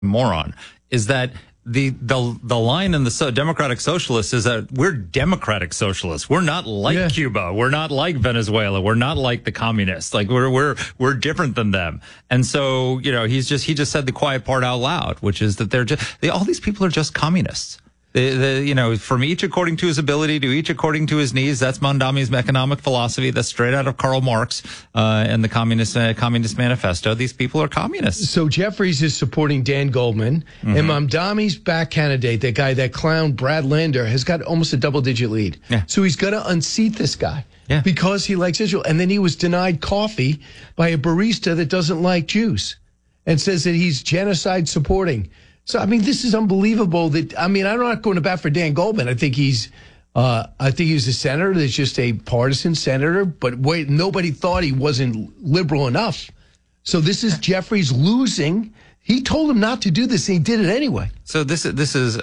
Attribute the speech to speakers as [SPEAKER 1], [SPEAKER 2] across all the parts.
[SPEAKER 1] moron, is that the line in the Democratic Socialists is that we're democratic socialists. We're not like Cuba. We're not like Venezuela. We're not like the communists. Like we're different than them. And so, he just said the quiet part out loud, which is that all these people are just communists. From each according to his ability to each according to his needs. That's Mondami's economic philosophy. That's straight out of Karl Marx and the Communist Manifesto. These people are communists.
[SPEAKER 2] So Jeffries is supporting Dan Goldman, and Mondami's back candidate, that clown Brad Lander, has got almost a double-digit lead. Yeah. So he's going to unseat this guy because he likes Israel. And then he was denied coffee by a barista that doesn't like Jews and says that he's genocide supporting. So, this is unbelievable I'm not going to bat for Dan Goldman. I think he's a senator that's just a partisan senator, but nobody thought he wasn't liberal enough. So this is Jeffries losing. He told him not to do this, and he did it anyway.
[SPEAKER 1] So this is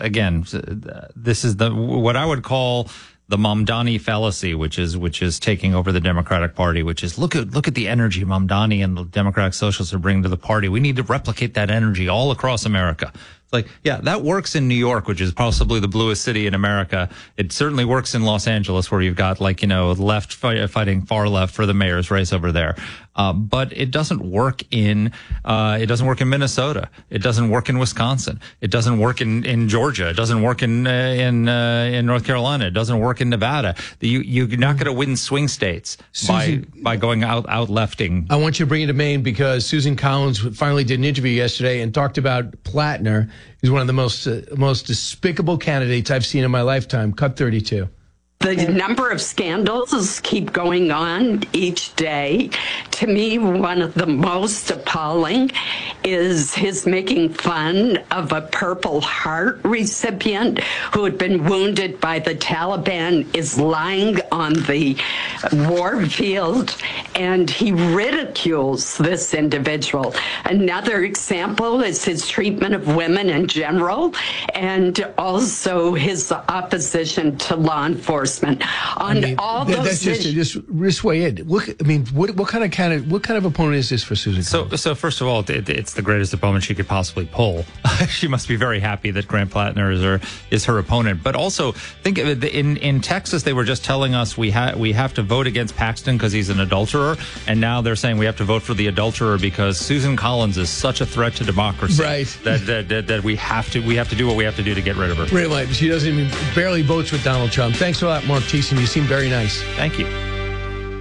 [SPEAKER 1] what I would call the Mamdani fallacy, which is taking over the Democratic Party, which is look at the energy Mamdani and the Democratic Socialists are bringing to the party. We need to replicate that energy all across America. It's like, that works in New York, which is possibly the bluest city in America. It certainly works in Los Angeles, where you've got left fighting far left for the mayor's race over there. But it doesn't work in Minnesota. It doesn't work in Wisconsin. It doesn't work in Georgia. It doesn't work in North Carolina. It doesn't work in Nevada. You're not going to win swing states by going out lefting.
[SPEAKER 2] I want you to bring it to Maine because Susan Collins finally did an interview yesterday and talked about Plattner. He's one of the most despicable candidates I've seen in my lifetime. Cut 32.
[SPEAKER 3] The number of scandals keep going on each day. To me, one of the most appalling is his making fun of a Purple Heart recipient who had been wounded by the Taliban, is lying on the war field, and he ridicules this individual. Another example is his treatment of women in general, and also his opposition to law enforcement.
[SPEAKER 2] That's just way in. Look, what kind of opponent is this for Susan?
[SPEAKER 1] So first of all, it's the greatest opponent she could possibly pull. She must be very happy that Grant Plattner is her opponent. But also, think of it, in Texas, they were just telling us we have to vote against Paxton because he's an adulterer, and now they're saying we have to vote for the adulterer because Susan Collins is such a threat to democracy.
[SPEAKER 2] Right.
[SPEAKER 1] That we have to do what we have to do to get rid of her.
[SPEAKER 2] Really, she barely votes with Donald Trump. Thanks a lot, Mark Thiessen. You seem very nice.
[SPEAKER 1] Thank you.